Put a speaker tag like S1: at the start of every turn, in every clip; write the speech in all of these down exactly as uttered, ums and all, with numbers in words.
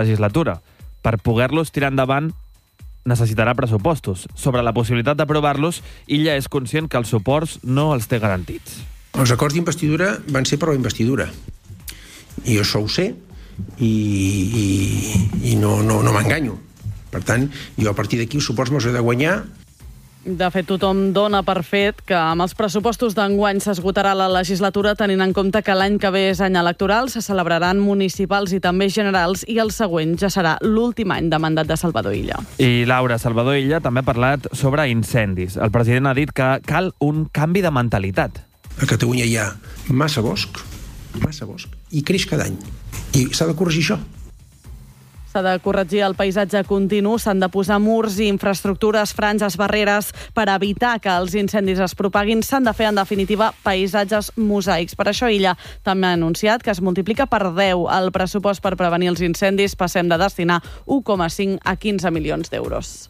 S1: legislatura. Per poder-los tirar endavant necessitarà pressupostos. Sobre la possibilitat d'aprovar-los, Illa és conscient que els suports no els té garantits.
S2: Els acords d'investidura van ser per la investidura. I jo això ho sé i, i, i no, no, no m'enganyo. Per tant, jo a partir d'aquí els suports me'ls he de guanyar.
S3: De fet, tothom dona per fet que amb els pressupostos d'enguany s'esgotarà la legislatura, tenint en compte que l'any que ve és any electoral, se celebraran municipals i també generals, i el següent ja serà l'últim any de mandat de Salvador Illa.
S1: I Laura, Salvador Illa també ha parlat sobre incendis. El president ha dit que cal un canvi de mentalitat.
S2: A Catalunya hi ha massa bosc, massa bosc, i creix cada any. I s'ha de corregir això.
S3: S'ha de corregir el paisatge continu, s'han de posar murs i infraestructures, franges, barreres, per evitar que els incendis es propaguin. S'han de fer, en definitiva, paisatges mosaics. Per això Illa també ha anunciat que es multiplica per deu el pressupost per prevenir els incendis. Passem de destinar u coma cinc a quinze milions d'euros.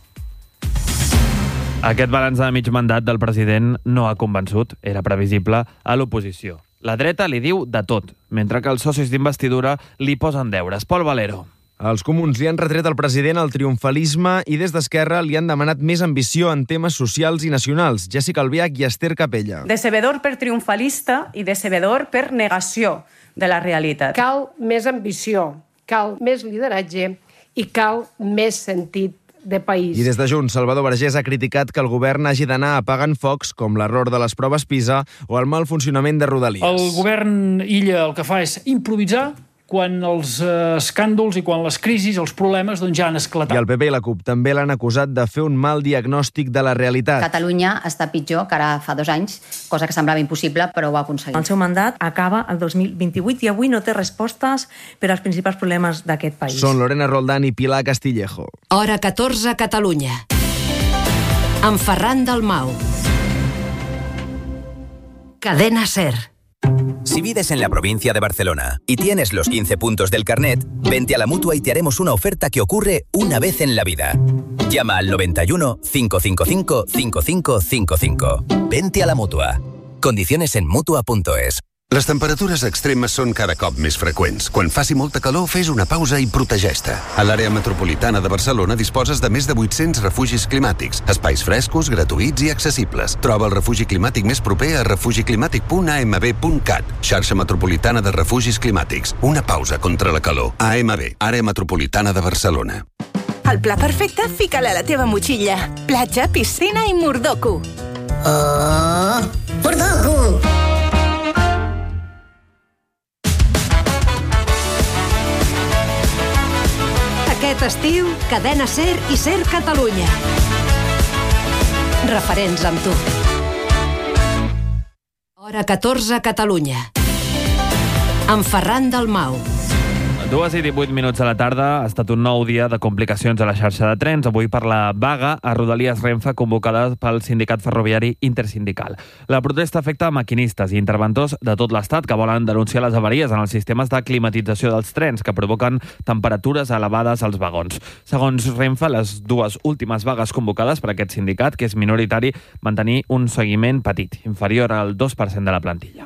S1: Aquest balanç de mig mandat del president no ha convençut, era previsible, a l'oposició. La dreta li diu de tot, mentre que els socis d'investidura li posen deures. Pol Valero.
S4: Els comuns li han retret al president el triomfalisme i des d'Esquerra li han demanat més ambició en temes socials i nacionals. Jessica Albiach i Esther Capella.
S5: Decebedor per triomfalista i decebedor per negació de la realitat.
S6: Cal més ambició, cal més lideratge i cal més sentit de país.
S4: I des de Junts, Salvador Vergés ha criticat que el govern hagi d'anar apagant focs, com l'error de les proves PISA o el mal funcionament de Rodalies.
S7: El govern Illa el que fa és improvisar quan els eh, escàndols i quan les crisis, els problemes, doncs ja han esclatat.
S4: I el P P i la CUP també l'han acusat de fer un mal diagnòstic de la realitat.
S8: Catalunya està pitjor que ara fa dos anys, cosa que semblava impossible, però ho ha aconseguit.
S9: El seu mandat acaba el dos mil vint-i-vuit i avui no té respostes per als principals problemes d'aquest país.
S4: Són Lorena Roldán i Pilar Castillejo.
S10: Hora catorze, Catalunya. Amb Ferran Dalmau. Cadena SER.
S11: Si vives en la provincia de Barcelona y tienes los quince puntos del carnet, vente a la Mutua y te haremos una oferta que ocurre una vez en la vida. Llama al noventa y uno, cinco cinco cinco, cinco cinco cinco cinco. Vente a la Mutua. Condiciones en mutua punto es.
S12: Les temperatures extremes són cada cop més freqüents. Quan faci molta calor, fes una pausa i protegeix-te. A l'àrea metropolitana de Barcelona disposes de més de vuit-cents refugis climàtics, espais frescos, gratuïts i accessibles. Troba el refugi climàtic més proper a refugiclimàtic punt a m b punt cat. Xarxa Metropolitana de Refugis Climàtics. Una pausa contra la calor. A M B, Àrea Metropolitana de Barcelona.
S13: El pla perfecte, fica-la a la teva motxilla. Platja, piscina i Mordoku.
S14: Oh, Mordoku!
S10: Aquest estiu, Cadena SER i SER Catalunya. Referents amb tu. Hora catorze, Catalunya. Amb Ferran Dalmau.
S1: Dues i divuit minuts a la tarda. Ha estat un nou dia de complicacions a la xarxa de trens. Avui per la vaga a Rodalies Renfe convocada pel Sindicat Ferroviari Intersindical. La protesta afecta a maquinistes i interventors de tot l'Estat que volen denunciar les avaries en els sistemes de climatització dels trens que provoquen temperatures elevades als vagons. Segons Renfe, les dues últimes vagues convocades per aquest sindicat, que és minoritari, van tenir un seguiment petit, inferior al dos per cent de la plantilla.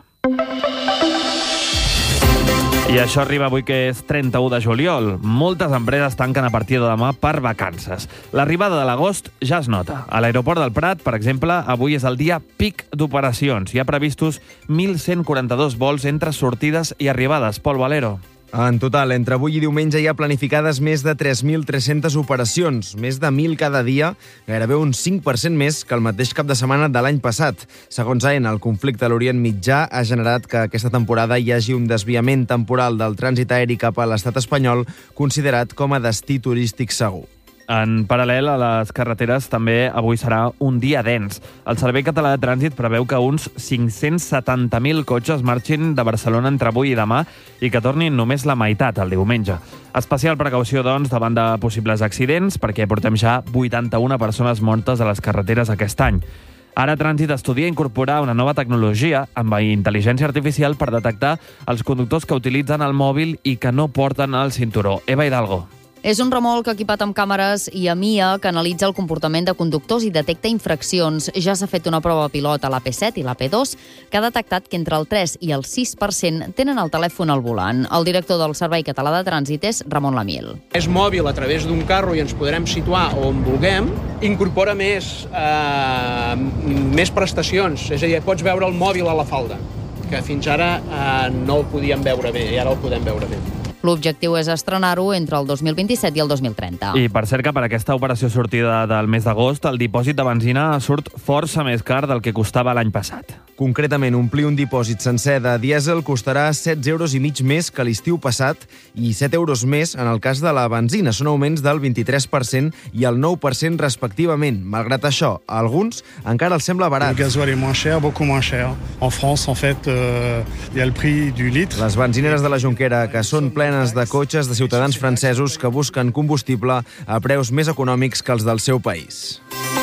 S1: I això arriba avui, que és trenta-u de juliol. Moltes empreses tanquen a partir de demà per vacances. L'arribada de l'agost ja es nota. A l'aeroport del Prat, per exemple, avui és el dia pic d'operacions. Hi ha previstos mil cent quaranta-dos vols entre sortides i arribades. Pol Valero.
S4: En total, entre avui i diumenge hi ha planificades més de tres mil tres-centes operacions, més de mil cada dia, gairebé un cinc per cent més que el mateix cap de setmana de l'any passat. Segons AENA, el conflicte a l'Orient Mitjà ha generat que aquesta temporada hi hagi un desviament temporal del trànsit aeri cap a l'estat espanyol, considerat com a destí turístic segur.
S1: En paral·lel a les carreteres, també avui serà un dia dens. El Servei Català de Trànsit preveu que uns cinc-cents setanta mil cotxes marxin de Barcelona entre avui i demà i que tornin només la meitat el diumenge. Especial precaució, doncs, davant de possibles accidents, perquè portem ja vuitanta-una persones mortes a les carreteres aquest any. Ara Trànsit estudia incorporar una nova tecnologia amb intel·ligència artificial per detectar els conductors que utilitzen el mòbil i que no porten el cinturó. Eva Hidalgo.
S15: És un remolc equipat amb càmeres i amb I A que analitza el comportament de conductors i detecta infraccions. Ja s'ha fet una prova pilot a l'A P set i l'A P dos que ha detectat que entre el tres i el sis per cent tenen el telèfon al volant. El director del Servei Català de Trànsit és Ramon Lamiel.
S16: És mòbil a través d'un carro i ens podrem situar on vulguem. Incorpora més, eh, més prestacions, és a dir, pots veure el mòbil a la falda, que fins ara eh, no el podíem veure bé i ara el podem veure bé.
S15: L'objectiu és estrenar-ho entre el dos mil vint-i-set i el dos mil trenta.
S1: I per cert que per aquesta operació sortida del mes d'agost, el dipòsit de benzina surt força més car del que costava l'any passat.
S4: Concretament, omplir un dipòsit sencer de dièsel costarà setze euros i mig més que l'estiu passat i set euros més en el cas de la benzina. Són augments del vint-i-tres per cent i el nou per cent respectivament. Malgrat això, a alguns encara els sembla barat.
S17: El gasoil est moins cher, beaucoup moins cher. En France, en fait, euh, il y a le prix du litre.
S4: Les benzineres de la Jonquera, que són plenes de cotxes de ciutadans francesos que busquen combustible a preus més econòmics que els del seu país.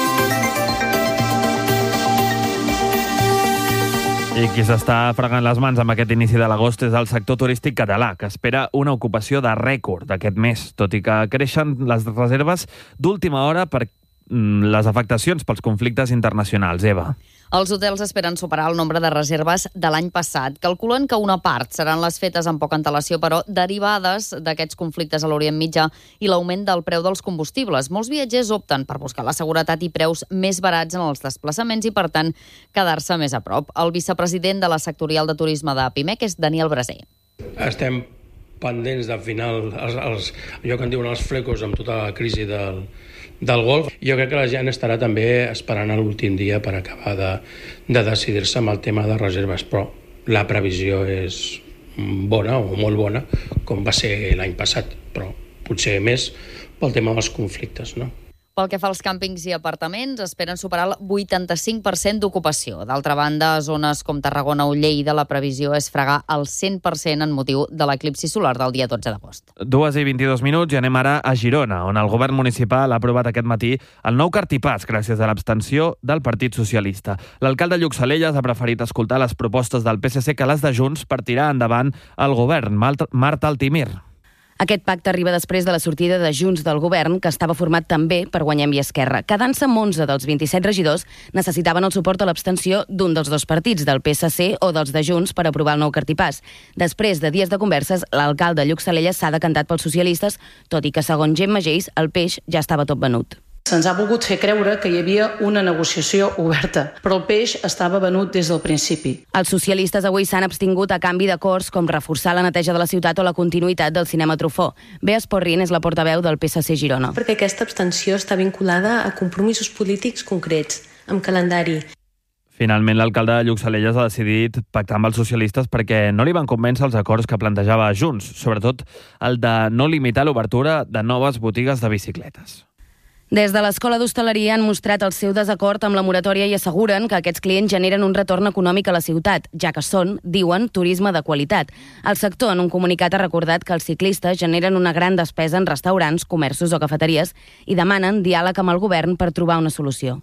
S1: I qui s'està fregant les mans amb aquest inici de l'agost és el sector turístic català, que espera una ocupació de rècord aquest mes, tot i que creixen les reserves d'última hora per les afectacions pels conflictes internacionals. Eva.
S15: Els hotels esperen superar el nombre de reserves de l'any passat. Calculen que una part seran les fetes amb poca antelació, però derivades d'aquests conflictes a l'Orient Mitjà i l'augment del preu dels combustibles. Molts viatgers opten per buscar la seguretat i preus més barats en els desplaçaments i, per tant, quedar-se més a prop. El vicepresident de la sectorial de turisme de Pimec és Daniel Braser.
S18: Estem pendents de final els, els, allò que en diuen els flecos amb tota la crisi del, del Golf. Jo crec que la gent estarà també esperant l'últim dia per acabar de, de decidir-se amb el tema de reserves, però la previsió és bona o molt bona, com va ser l'any passat, però potser més pel tema dels conflictes, no?
S15: Pel que fa als càmpings i apartaments, esperen superar el vuitanta-cinc per cent d'ocupació. D'altra banda, a zones com Tarragona o Lleida, la previsió és fregar el cent per cent en motiu de l'eclipsi solar del dia dotze d'agost.
S1: Dues i vint-i-dos minuts i anem ara a Girona, on el govern municipal ha aprovat aquest matí el nou cartipàs gràcies a l'abstenció del Partit Socialista. L'alcalde Lluc Salellas ha preferit escoltar les propostes del P S C que les de Junts per tirar endavant el govern. Marta Altimir.
S19: Aquest pacte arriba després de la sortida de Junts del govern, que estava format també per Guanyem i Esquerra. Quedant-se amb onze dels vint-i-set regidors, necessitaven el suport a l'abstenció d'un dels dos partits, del P S C o dels de Junts, per aprovar el nou cartipàs. Després de dies de converses, l'alcalde Lluc Salellas s'ha decantat pels socialistes, tot i que, segons Gemma Geis, el peix ja estava tot venut.
S20: Se'ns ha volgut fer creure que hi havia una negociació oberta, però el peix estava venut des del principi.
S19: Els socialistes avui s'han abstingut a canvi d'acords com reforçar la neteja de la ciutat o la continuïtat del cinema Truffaut. Bea Esporrin és la portaveu del P S C Girona.
S21: Perquè aquesta abstenció està vinculada a compromisos polítics concrets, amb calendari.
S1: Finalment, l'alcalde Lluc Salellas ha decidit pactar amb els socialistes perquè no li van convèncer els acords que plantejava Junts, sobretot el de no limitar l'obertura de noves botigues de bicicletes.
S19: Des de l'Escola d'Hostaleria han mostrat el seu desacord amb la moratòria i asseguren que aquests clients generen un retorn econòmic a la ciutat, ja que són, diuen, turisme de qualitat. El sector, en un comunicat, ha recordat que els ciclistes generen una gran despesa en restaurants, comerços o cafeteries i demanen diàleg amb el govern per trobar una solució.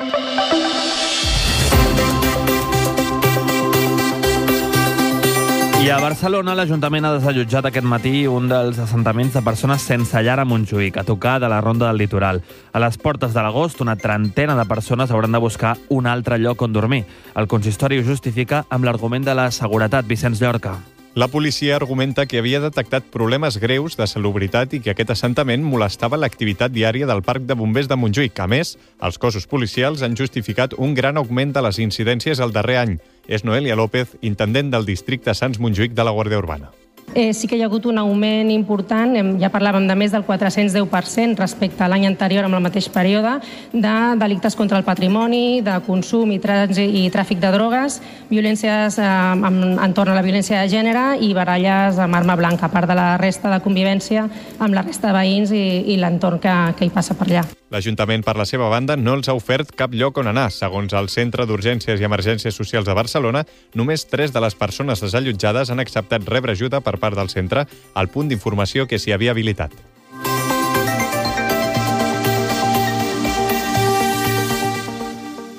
S1: I a Barcelona, l'Ajuntament ha desallotjat aquest matí un dels assentaments de persones sense llar a Montjuïc, a tocar de la Ronda del Litoral. A les portes de l'agost, una trentena de persones hauran de buscar un altre lloc on dormir. El consistori ho justifica amb l'argument de la seguretat. Vicenç Llorca.
S22: La policia argumenta que havia detectat problemes greus de salubritat i que aquest assentament molestava l'activitat diària del Parc de Bombers de Montjuïc. A més, els cossos policials han justificat un gran augment de les incidències el darrer any. És Noelia López, intendent del districte Sants Montjuïc de la Guàrdia Urbana.
S23: Eh, sí que hi ha hagut un augment important, ja parlàvem de més del quatre-cents deu per cent respecte a l'any anterior amb el mateix període, de delictes contra el patrimoni, de consum i, i tràfic de drogues, violències eh, entorn a la violència de gènere i baralles amb arma blanca, a part de la resta de convivència amb la resta de veïns i, i l'entorn que, que hi passa per allà.
S22: L'Ajuntament, per la seva banda, no els ha ofert cap lloc on anar. Segons el Centre d'Urgències i Emergències Socials de Barcelona, només tres de les persones desallotjades han acceptat rebre ajuda per part del centre, al punt d'informació que s'hi havia habilitat.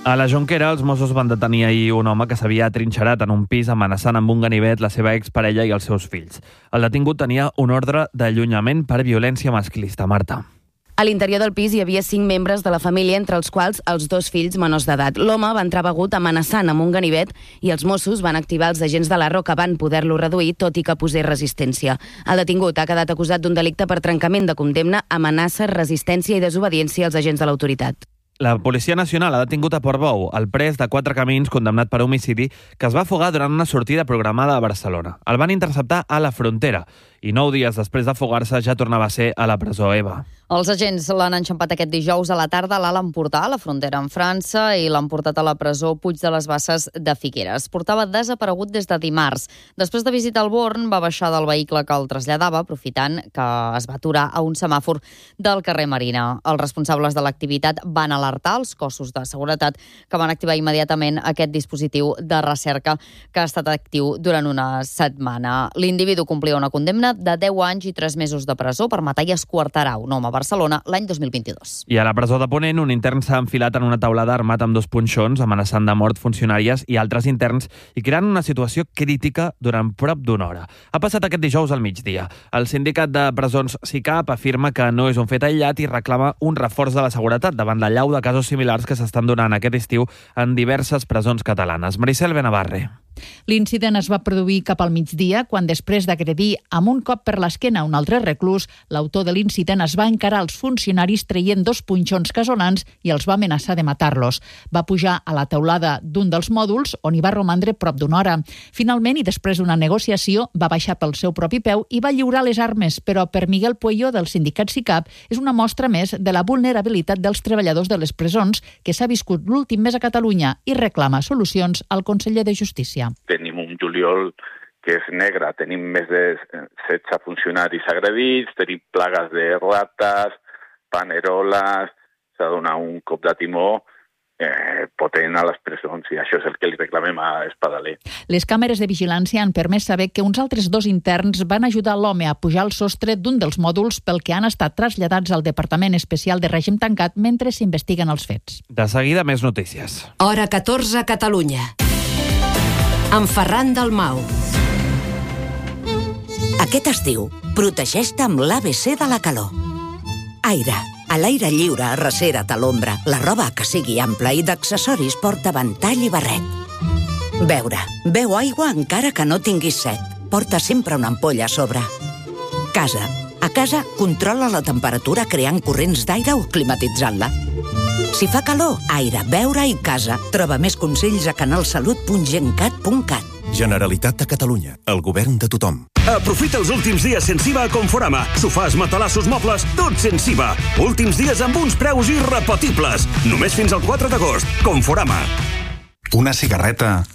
S1: A la Jonquera, els Mossos van detenir ahir un home que s'havia atrinxerat en un pis amenaçant amb un ganivet la seva exparella i els seus fills. El detingut tenia un ordre d'allunyament per violència masclista. Marta.
S19: A l'interior del pis hi havia cinc membres de la família, entre els quals els dos fills menors d'edat. L'home va entrar begut amenaçant amb un ganivet i els Mossos van activar els agents de l'A R O que van poder-lo reduir, tot i que posés resistència. El detingut ha quedat acusat d'un delicte per trencament de condemna, amenaça, resistència i desobediència als agents de l'autoritat.
S1: La Policia Nacional ha detingut a Portbou el pres de Quatre Camins condemnat per homicidi que es va afogar durant una sortida programada a Barcelona. El van interceptar a la frontera i nou dies després d'afogar-se ja tornava a ser a la presó EVA.
S15: Els agents l'han enxampat aquest dijous a la tarda a l'Alt Empordà, a la frontera amb França, i l'han portat a la presó Puig de les Basses de Figueres. Portava desaparegut des de dimarts. Després de visitar el Born, va baixar del vehicle que el traslladava, aprofitant que es va aturar a un semàfor del carrer Marina. Els responsables de l'activitat van alertar els cossos de seguretat que van activar immediatament aquest dispositiu de recerca que ha estat actiu durant una setmana. L'individu complia una condemna de deu anys i tres mesos de presó per matar i esquarterar un home a Barcelona l'any dos mil vint-i-dos.
S1: I a la presó de Ponent, un intern s'ha enfilat en una taulada armat amb dos punxons, amenaçant de mort funcionàries i altres interns i creant una situació crítica durant prop d'una hora. Ha passat aquest dijous al migdia. El sindicat de presons SICAP afirma que no és un fet aïllat i reclama un reforç de la seguretat davant la llau de casos similars que s'estan donant aquest estiu en diverses presons catalanes. Maricel Benavarre.
S2: L'incident es va produir cap al migdia, quan després d'agredir amb un cop per l'esquena un altre reclús, l'autor de l'incident es va encarar als funcionaris traient dos punxons casolans i els va amenaçar de matar-los. Va pujar a la teulada d'un dels mòduls, on hi va romandre prop d'una hora. Finalment, i després d'una negociació, va baixar pel seu propi peu i va lliurar les armes, però per Miguel Puello, del sindicat SICAP, és una mostra més de la vulnerabilitat dels treballadors de les presons que s'ha viscut l'últim mes a Catalunya i reclama solucions al conseller de Justícia.
S3: Tenim un juliol que és negre, tenim més de setze funcionaris agredits, tenim plagues de rates, paneroles, s'ha de donar un cop de timó eh, potent a les presons i això és el que li reclamem a Espadaler.
S2: Les càmeres de vigilància han permès saber que uns altres dos interns van ajudar l'home a pujar al sostre d'un dels mòduls pel que han estat traslladats al Departament Especial de Règim Tancat mentre s'investiguen els fets.
S1: De seguida, més notícies.
S10: Hora catorze, Catalunya. Amb Ferran Dalmau.
S5: Aquest estiu, protegeix-te amb l'A B C de la calor. Aire. A l'aire lliure, arrecera't a l'ombra. La roba que sigui ampla i d'accessoris porta ventall i barret. Beure. Beu aigua encara que no tinguis set. Porta sempre una ampolla a sobre. Casa. A casa, controla la temperatura creant corrents d'aire o climatitzant-la. Si fa calor, aire, beure i casa. Troba més consells a canalsalut punt gencat punt cat.
S24: Generalitat de Catalunya. El govern de tothom.
S25: Aprofita els últims dies sense I V A a Conforama. Sofàs, matalassos, mobles, tot sense I V A. Últims dies amb uns preus irrepetibles. Només fins al quatre d'agost. Conforama.
S24: Una cigarreta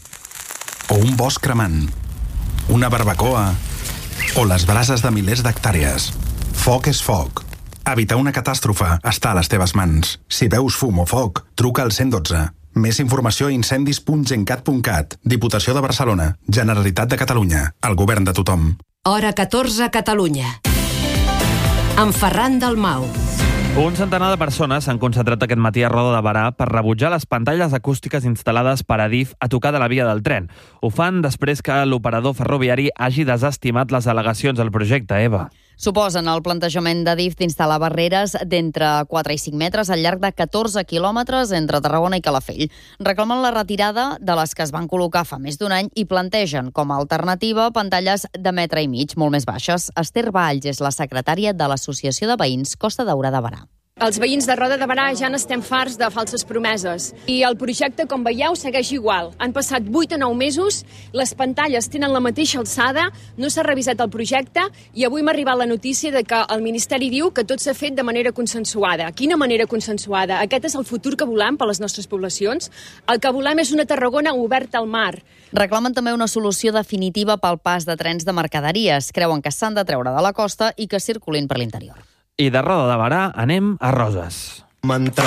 S24: o un bosc cremant. Una barbacoa o les brases de milers d'hectàrees. Foc és foc. Evitar una catàstrofe està a les teves mans. Si veus fum o foc, truca al cent i dotze. Més informació a incendis punt gencat punt cat. Diputació de Barcelona. Generalitat de Catalunya. El govern de tothom.
S10: Hora catorze, Catalunya. Amb Ferran Dalmau.
S1: Un centenar de persones s'han concentrat aquest matí a Roda de Berà per rebutjar les pantalles acústiques instal·lades per Adif a tocar de la via del tren. Ho fan després que l'operador ferroviari hagi desestimat les al·legacions al projecte, Eva.
S15: Suposen el plantejament d'Adif d'instal·lar barreres d'entre quatre i cinc metres al llarg de catorze quilòmetres entre Tarragona i Calafell. Reclamen la retirada de les que es van col·locar fa més d'un any i plantegen com a alternativa pantalles de metre i mig, molt més baixes. Esther Valls és la secretària de l'Associació de Veïns Costa Daurada Berà.
S26: Els veïns de Roda de Berà ja n'estem farts de falses promeses. I el projecte, com veieu, segueix igual. Han passat vuit a nou mesos, les pantalles tenen la mateixa alçada, no s'ha revisat el projecte i avui m'ha arribat la notícia de que el Ministeri diu que tot s'ha fet de manera consensuada. Quina manera consensuada? Aquest és el futur que volem per a les nostres poblacions? El que volem és una Tarragona oberta al mar.
S15: Reclamen també una solució definitiva pel pas de trens de mercaderies. Creuen que s'han de treure de la costa i que circulin per l'interior.
S1: I de Roda de Berà anem a Roses.
S27: Mentre